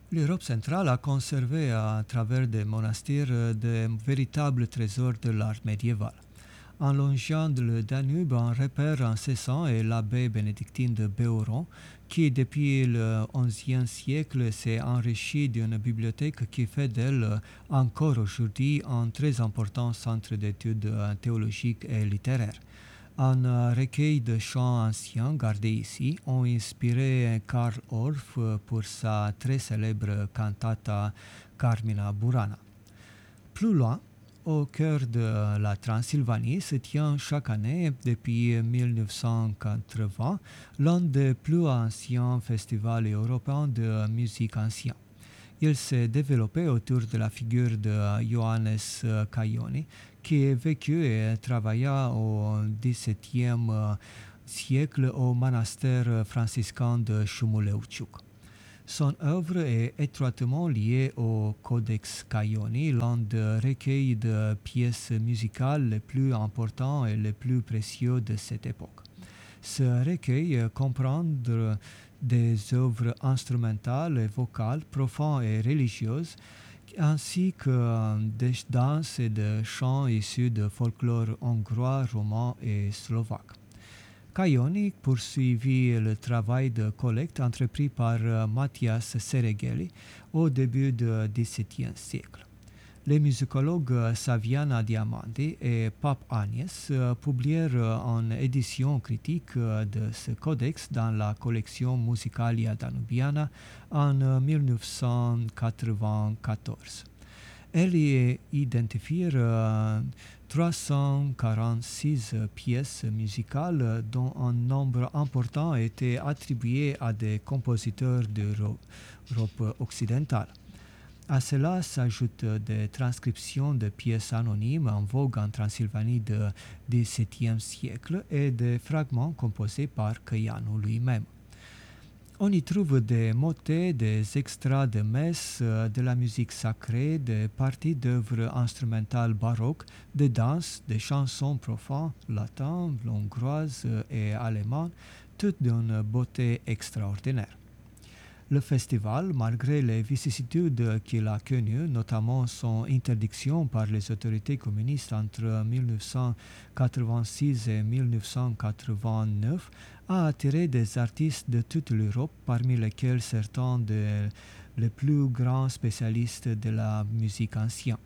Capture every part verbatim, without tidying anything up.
L'Europe centrale a conservé à travers des monastères de véritables trésors de l'art médiéval. En longeant le Danube, un repère incessant est l'abbaye bénédictine de Béoron, qui depuis le onzième siècle s'est enrichie d'une bibliothèque qui fait d'elle encore aujourd'hui un très important centre d'études théologiques et littéraires. Un recueil de chants anciens gardés ici ont inspiré Karl Orff pour sa très célèbre cantata Carmina Burana. Plus loin, au cœur de la Transylvanie, se tient chaque année, depuis mille neuf cent quatre-vingts, l'un des plus anciens festivals européens de musique ancienne. Il s'est développé autour de la figure de Johannes Caioni, qui a vécu et travailla au dix-septième siècle au monastère franciscain de Șumuleuciuc. Son œuvre est étroitement liée au Codex Caioni, l'un des recueils de pièces musicales les plus importants et les plus précieux de cette époque. Ce recueil comprend des œuvres instrumentales et vocales profondes et religieuses, ainsi que des danses et des chants issus de folklore hongrois, roman et slovaque. Caioni poursuivit le travail de collecte entrepris par Matthias Sereghelli au début du dix-septième siècle. Les musicologues Saviana Diamandi et Pape Agnès publièrent une édition critique de ce codex dans la collection Musicalia Danubiana en mille neuf cent quatre-vingt-quatorze. Elle y identifie trois cent quarante-six pièces musicales dont un nombre important a été attribué à des compositeurs d'Europe occidentale. À cela s'ajoutent des transcriptions de pièces anonymes en vogue en Transylvanie du dix-septième siècle et des fragments composés par Caianu lui-même. On y trouve des motets, des extraits de messes, de la musique sacrée, des parties d'œuvres instrumentales baroques, des danses, des chansons profanes, latines, hongroises et allemandes, toutes d'une beauté extraordinaire. Le festival, malgré les vicissitudes qu'il a connues, notamment son interdiction par les autorités communistes entre mille neuf cent quatre-vingt-six et mille neuf cent quatre-vingt-neuf, a attiré des artistes de toute l'Europe, parmi lesquels certains des les plus grands spécialistes de la musique ancienne.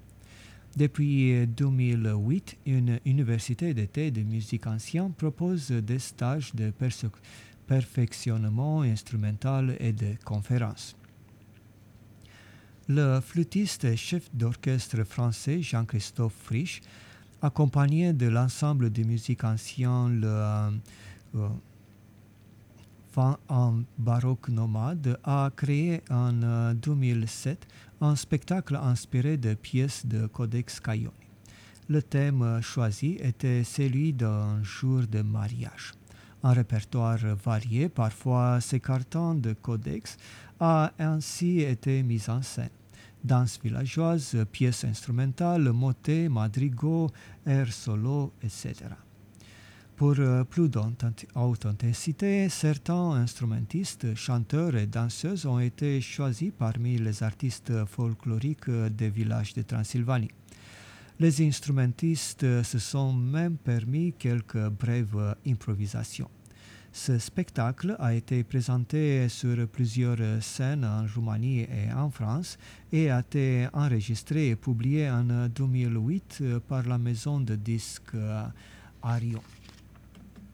Depuis deux mille huit, une université d'été de musique ancienne propose des stages de perso- perfectionnement instrumental et de conférences. Le flûtiste et chef d'orchestre français Jean-Christophe Frisch, accompagné de l'ensemble de musique ancienne, le euh, Vent en baroque nomade, a créé en euh, deux mille sept un spectacle inspiré de pièces de Codex Caioni. Le thème choisi était celui d'un jour de mariage. Un répertoire varié, parfois s'écartant de codex, a ainsi été mis en scène. Danses villageoises, pièces instrumentales, motets, madrigaux, airs solo, et cetera. Pour plus d'authenticité, certains instrumentistes, chanteurs et danseuses ont été choisis parmi les artistes folkloriques des villages de Transylvanie. Les instrumentistes se sont même permis quelques brèves improvisations. Ce spectacle a été présenté sur plusieurs scènes en Roumanie et en France et a été enregistré et publié en deux mille huit par la maison de disques Arion.